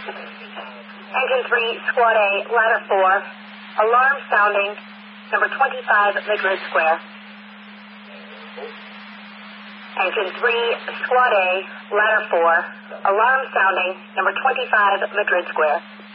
Engine 3, Squad A, ladder 4, alarm sounding, number 25, Madrid Square. Engine 3, Squad A, ladder 4, alarm sounding, number 25, Madrid Square.